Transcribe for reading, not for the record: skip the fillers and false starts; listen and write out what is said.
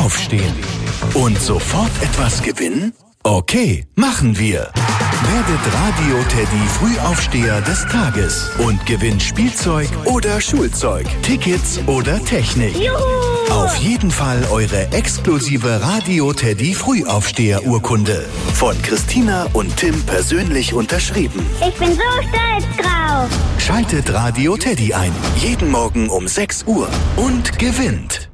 aufstehen. Und sofort etwas gewinnen? Okay, machen wir. Werdet Radio Teddy Frühaufsteher des Tages und gewinnt Spielzeug oder Schulzeug, Tickets oder Technik. Juhu! Auf jeden Fall eure exklusive Radio Teddy Frühaufsteher-Urkunde. Von Christina und Tim persönlich unterschrieben. Ich bin so stolz drauf. Schaltet Radio Teddy ein. Jeden Morgen um 6 Uhr. Und gewinnt.